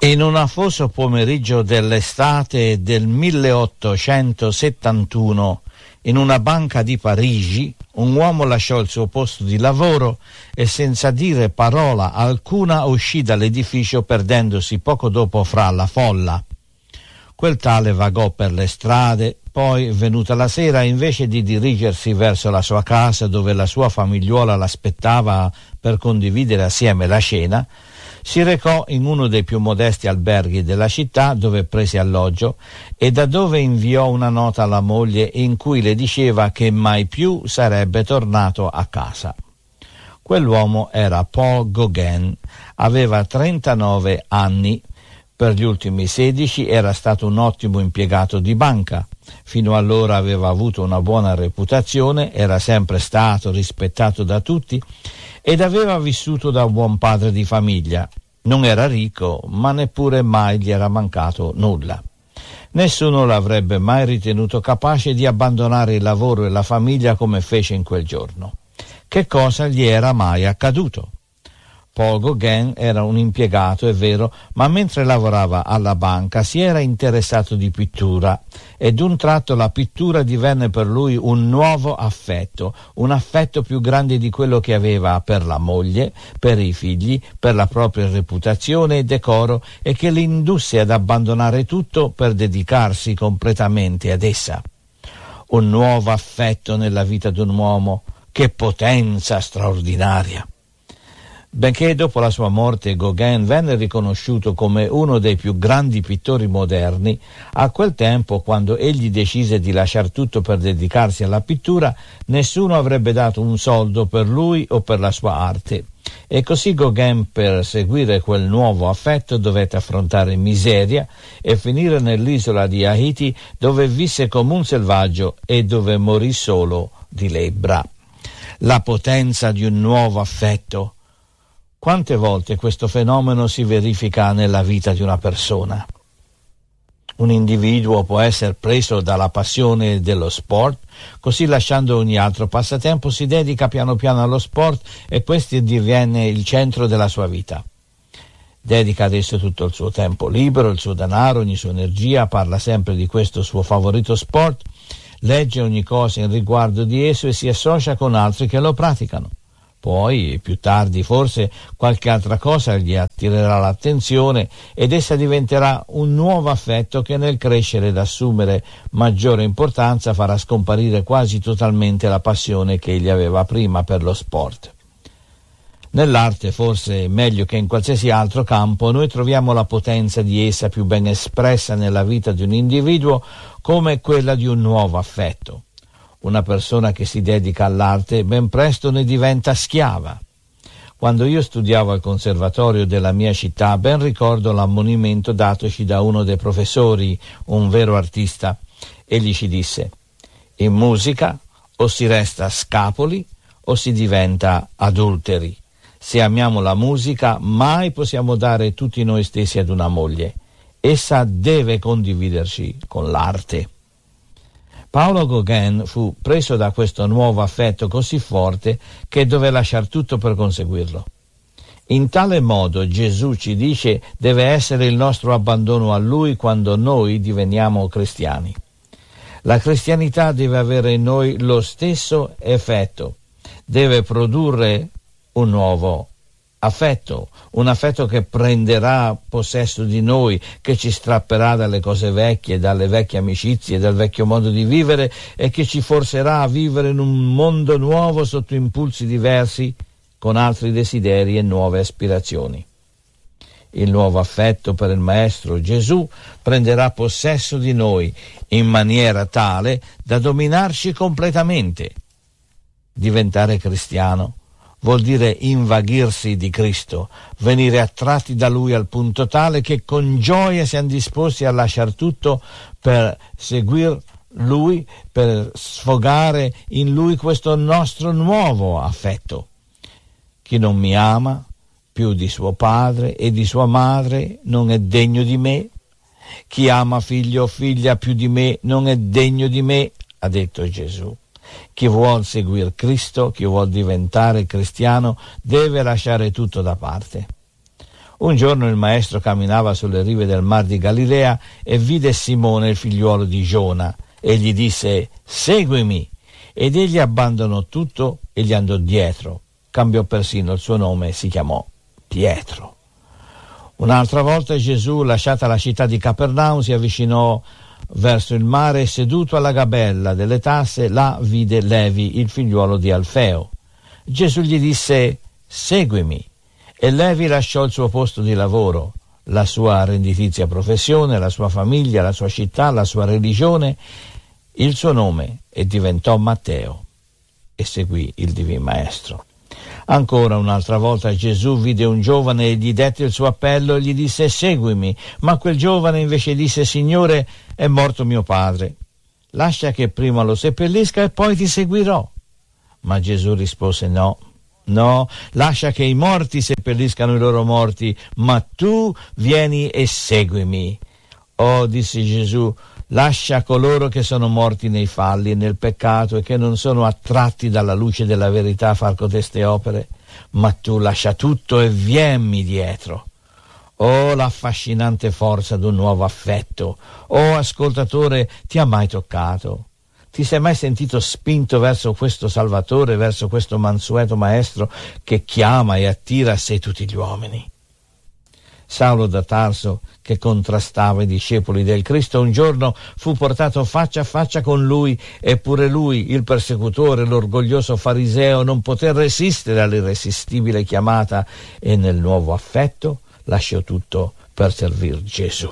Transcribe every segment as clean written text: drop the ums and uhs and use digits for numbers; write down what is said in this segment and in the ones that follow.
In un afoso pomeriggio dell'estate del 1871, in una banca di Parigi, un uomo lasciò il suo posto di lavoro e senza dire parola alcuna uscì dall'edificio, perdendosi poco dopo fra la folla. Quel tale vagò per le strade, poi, venuta la sera, invece di dirigersi verso la sua casa dove la sua famigliuola l'aspettava per condividere assieme la cena, si recò in uno dei più modesti alberghi della città, dove prese alloggio e da dove inviò una nota alla moglie in cui le diceva che mai più sarebbe tornato a casa. Quell'uomo era Paul Gauguin, aveva 39 anni. Per gli ultimi 16 era stato un ottimo impiegato di banca. Fino allora aveva avuto una buona reputazione, era sempre stato rispettato da tutti ed aveva vissuto da buon padre di famiglia. Non era ricco, ma neppure mai gli era mancato nulla. Nessuno l'avrebbe mai ritenuto capace di abbandonare il lavoro e la famiglia come fece in quel giorno. Che cosa gli era mai accaduto? Paul Gauguin era un impiegato, è vero, ma mentre lavorava alla banca si era interessato di pittura e d'un tratto la pittura divenne per lui un nuovo affetto, un affetto più grande di quello che aveva per la moglie, per i figli, per la propria reputazione e decoro, e che l'indusse ad abbandonare tutto per dedicarsi completamente ad essa. Un nuovo affetto nella vita di un uomo, che potenza straordinaria! Benché dopo la sua morte Gauguin venne riconosciuto come uno dei più grandi pittori moderni, a quel tempo, quando egli decise di lasciar tutto per dedicarsi alla pittura, nessuno avrebbe dato un soldo per lui o per la sua arte. E così Gauguin, per seguire quel nuovo affetto, dovette affrontare miseria e finire nell'isola di Haiti, dove visse come un selvaggio e dove morì solo di lebbra. La potenza di un nuovo affetto. Quante volte questo fenomeno si verifica nella vita di una persona? Un individuo può essere preso dalla passione dello sport, così lasciando ogni altro passatempo si dedica piano piano allo sport e questo diviene il centro della sua vita. Dedica adesso tutto il suo tempo libero, il suo denaro, ogni sua energia, parla sempre di questo suo favorito sport, legge ogni cosa in riguardo di esso e si associa con altri che lo praticano. Poi, più tardi, forse qualche altra cosa gli attirerà l'attenzione ed essa diventerà un nuovo affetto che nel crescere ed assumere maggiore importanza farà scomparire quasi totalmente la passione che egli aveva prima per lo sport. Nell'arte, forse meglio che in qualsiasi altro campo, noi troviamo la potenza di essa più ben espressa nella vita di un individuo come quella di un nuovo affetto. Una persona che si dedica all'arte ben presto ne diventa schiava. Quando io studiavo al conservatorio della mia città, ben ricordo l'ammonimento datoci da uno dei professori, un vero artista. Egli ci disse: in musica o si resta scapoli o si diventa adulteri. Se amiamo la musica, mai possiamo dare tutti noi stessi ad una moglie. Essa deve condividerci con l'arte. Paolo Gauguin fu preso da questo nuovo affetto così forte che doveva lasciar tutto per conseguirlo. In tale modo Gesù ci dice deve essere il nostro abbandono a Lui quando noi diveniamo cristiani. La cristianità deve avere in noi lo stesso effetto, deve produrre un nuovo affetto, un affetto che prenderà possesso di noi, che ci strapperà dalle cose vecchie, dalle vecchie amicizie, dal vecchio modo di vivere e che ci forcerà a vivere in un mondo nuovo sotto impulsi diversi, con altri desideri e nuove aspirazioni. Il nuovo affetto per il Maestro Gesù prenderà possesso di noi in maniera tale da dominarci completamente. Diventare cristiano vuol dire invaghirsi di Cristo, venire attratti da Lui al punto tale che con gioia siamo disposti a lasciar tutto per seguire Lui, per sfogare in Lui questo nostro nuovo affetto. Chi non mi ama più di suo padre e di sua madre non è degno di me. Chi ama figlio o figlia più di me non è degno di me, ha detto Gesù. Chi vuol seguire Cristo, chi vuol diventare cristiano, deve lasciare tutto da parte. Un giorno il maestro camminava sulle rive del mar di Galilea e vide Simone, il figliuolo di Giona, e gli disse: «Seguimi». Ed egli abbandonò tutto e gli andò dietro. Cambiò persino il suo nome e si chiamò Pietro. Un'altra volta Gesù, lasciata la città di Capernaum, si avvicinò verso il mare e, seduto alla gabella delle tasse, là vide Levi, il figliuolo di Alfeo. Gesù gli disse: «Seguimi». E Levi lasciò il suo posto di lavoro, la sua redditizia professione, la sua famiglia, la sua città, la sua religione, il suo nome, e diventò Matteo e seguì il Divin Maestro. Ancora un'altra volta Gesù vide un giovane e gli dette il suo appello e gli disse: «Seguimi». Ma quel giovane invece disse: «Signore, è morto mio padre. Lascia che prima lo seppellisca e poi ti seguirò». Ma Gesù rispose: No, lascia che i morti seppelliscano i loro morti, ma tu vieni e seguimi. Oh, disse Gesù, lascia coloro che sono morti nei falli e nel peccato e che non sono attratti dalla luce della verità a far coteste opere, ma tu lascia tutto e vienmi dietro. Oh, l'affascinante forza d'un nuovo affetto! Oh, ascoltatore, ti ha mai toccato? Ti sei mai sentito spinto verso questo Salvatore, verso questo mansueto Maestro che chiama e attira a sé tutti gli uomini? Saulo da Tarso, che contrastava i discepoli del Cristo, un giorno fu portato faccia a faccia con lui, eppure lui, il persecutore, l'orgoglioso fariseo, non poté resistere all'irresistibile chiamata e nel nuovo affetto lasciò tutto per servir Gesù.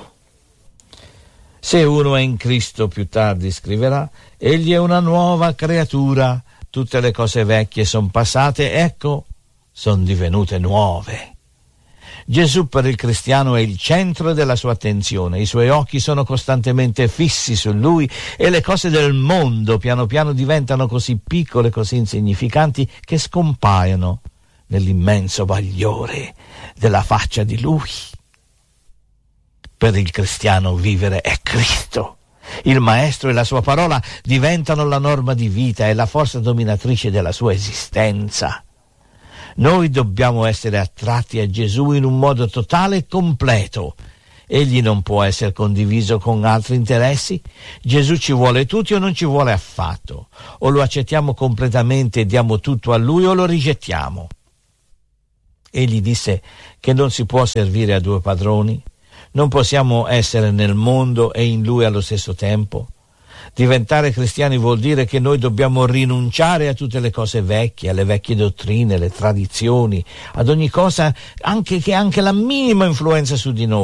Se uno è in Cristo, più tardi scriverà, egli è una nuova creatura, tutte le cose vecchie sono passate, ecco, sono divenute nuove. Gesù per il cristiano è il centro della sua attenzione, i suoi occhi sono costantemente fissi su lui e le cose del mondo piano piano diventano così piccole, così insignificanti che scompaiono nell'immenso bagliore della faccia di lui. Per il cristiano vivere è Cristo. Il Maestro e la sua parola diventano la norma di vita e la forza dominatrice della sua esistenza. Noi dobbiamo essere attratti a Gesù in un modo totale e completo. Egli non può essere condiviso con altri interessi. Gesù ci vuole tutti o non ci vuole affatto. O lo accettiamo completamente e diamo tutto a Lui o lo rigettiamo. Egli disse che non si può servire a due padroni. Non possiamo essere nel mondo e in Lui allo stesso tempo. Diventare cristiani vuol dire che noi dobbiamo rinunciare a tutte le cose vecchie, alle vecchie dottrine, alle tradizioni, ad ogni cosa che anche la minima influenza su di noi.